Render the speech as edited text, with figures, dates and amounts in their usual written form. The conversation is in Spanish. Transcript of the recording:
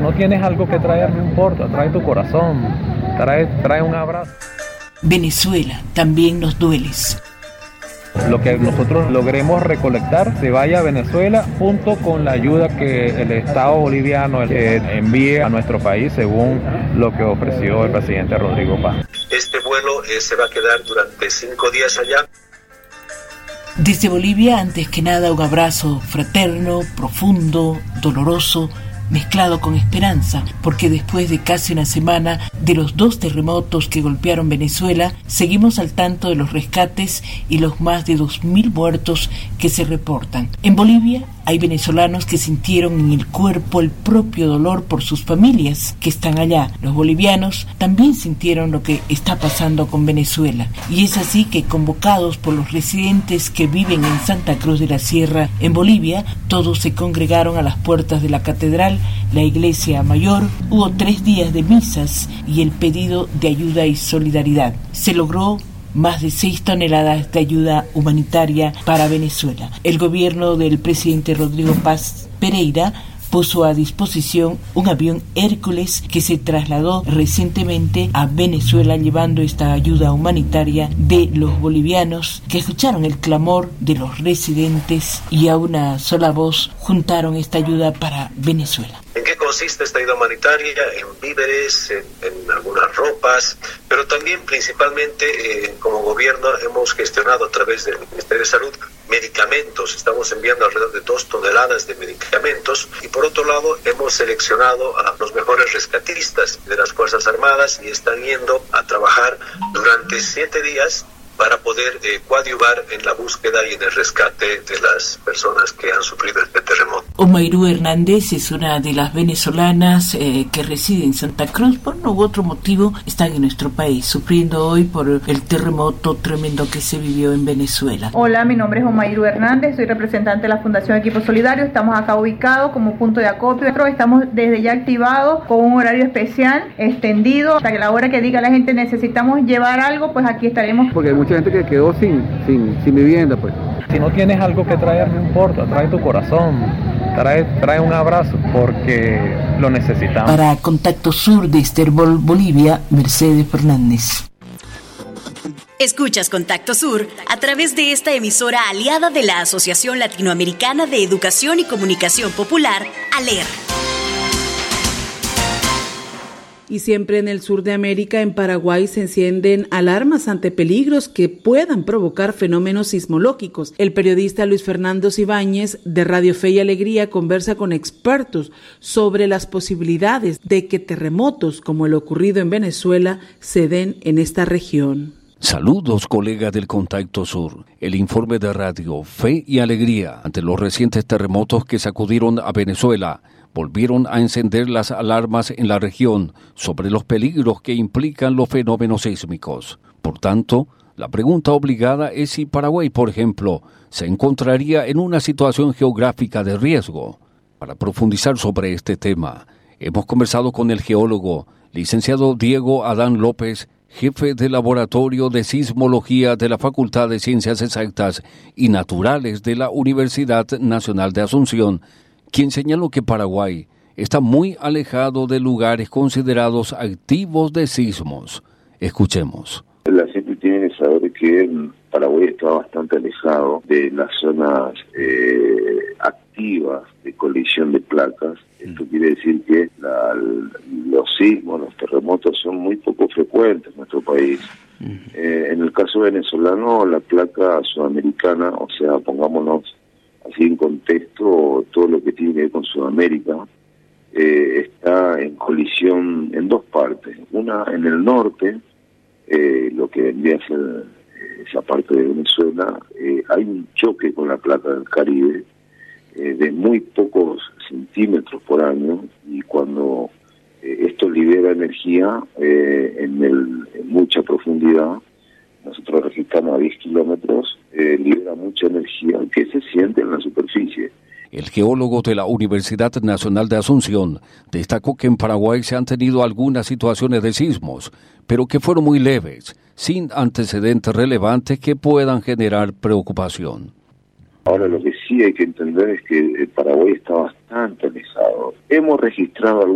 no tienes algo que traer, no importa, trae tu corazón, trae un abrazo. Venezuela, también nos dueles. Lo que nosotros logremos recolectar se vaya a Venezuela junto con la ayuda que el Estado boliviano envíe a nuestro país según lo que ofreció el presidente Rodrigo Paz. Este vuelo se va a quedar durante 5 días allá. Desde Bolivia, antes que nada, un abrazo fraterno, profundo, doloroso, mezclado con esperanza, porque después de casi una semana de los 2 terremotos que golpearon Venezuela, seguimos al tanto de los rescates y los más de 2.000 muertos que se reportan. En Bolivia hay venezolanos que sintieron en el cuerpo el propio dolor por sus familias que están allá. Los bolivianos también sintieron lo que está pasando con Venezuela. Y es así que, convocados por los residentes que viven en Santa Cruz de la Sierra, en Bolivia, todos se congregaron a las puertas de la catedral, la iglesia mayor. Hubo 3 días de misas y el pedido de ayuda y solidaridad. Se logró más de 6 toneladas de ayuda humanitaria para Venezuela. El gobierno del presidente Rodrigo Paz Pereira puso a disposición un avión Hércules que se trasladó recientemente a Venezuela llevando esta ayuda humanitaria de los bolivianos que escucharon el clamor de los residentes y a una sola voz juntaron esta ayuda para Venezuela. ¿En qué consiste esta ayuda humanitaria? En víveres, en algunas ropas, pero también principalmente como gobierno hemos gestionado a través del Ministerio de Salud medicamentos. Estamos enviando alrededor de 2 toneladas de medicamentos y por otro lado hemos seleccionado a los mejores rescatistas de las Fuerzas Armadas y están yendo a trabajar durante 7 días para poder coadyuvar en la búsqueda y en el rescate de las personas que han sufrido este terremoto. Omairú Hernández es una de las venezolanas que reside en Santa Cruz. Por uno u otro motivo están en nuestro país, sufriendo hoy por el terremoto tremendo que se vivió en Venezuela. Hola, mi nombre es Omairú Hernández, soy representante de la Fundación Equipo Solidario. Estamos acá ubicados como punto de acopio. Estamos desde ya activados con un horario especial, extendido, hasta que la hora que diga la gente necesitamos llevar algo, pues aquí estaremos. Porque hay mucha gente que quedó sin vivienda, pues. Si no tienes algo que traer, no importa, trae tu corazón, trae un abrazo, porque lo necesitamos. Para Contacto Sur de Esterbol, Bolivia, Mercedes Fernández. Escuchas Contacto Sur a través de esta emisora aliada de la Asociación Latinoamericana de Educación y Comunicación Popular, ALER. Y siempre en el sur de América, en Paraguay, se encienden alarmas ante peligros que puedan provocar fenómenos sismológicos. El periodista Luis Fernando Ibáñez, de Radio Fe y Alegría, conversa con expertos sobre las posibilidades de que terremotos como el ocurrido en Venezuela se den en esta región. Saludos, colegas del Contacto Sur. El informe de Radio Fe y Alegría ante los recientes terremotos que sacudieron a Venezuela volvieron a encender las alarmas en la región sobre los peligros que implican los fenómenos sísmicos. Por tanto, la pregunta obligada es si Paraguay, por ejemplo, se encontraría en una situación geográfica de riesgo. Para profundizar sobre este tema, hemos conversado con el geólogo, licenciado Diego Adán López, jefe del Laboratorio de Sismología de la Facultad de Ciencias Exactas y Naturales de la Universidad Nacional de Asunción, quien señaló que Paraguay está muy alejado de lugares considerados activos de sismos. Escuchemos. La gente tiene que saber que Paraguay está bastante alejado de las zonas activas de colisión de placas. Esto quiere decir que los sismos, los terremotos son muy poco frecuentes en nuestro país. En el caso venezolano, la placa sudamericana, o sea, pongámonos así en contexto, todo lo que tiene que ver con Sudamérica, está en colisión en 2 partes. Una en el norte, lo que vendría a ser esa parte de Venezuela, hay un choque con la placa del Caribe de muy pocos centímetros por año, y cuando esto libera energía en mucha profundidad, nosotros registramos a 10 kilómetros, libera mucha energía que se siente en la superficie. El geólogo de la Universidad Nacional de Asunción destacó que en Paraguay se han tenido algunas situaciones de sismos, pero que fueron muy leves, sin antecedentes relevantes que puedan generar preocupación. Ahora, lo que sí hay que entender es que Paraguay está bastante alejado. Hemos registrado